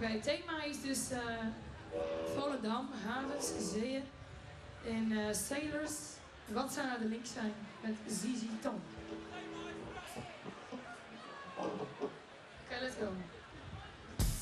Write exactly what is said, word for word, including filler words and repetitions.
Oké, het thema is dus uh, Volendam, havens, zeeën en uh, sailors. Wat zou nou de link zijn met Z Z Top? Oké, okay, let's go.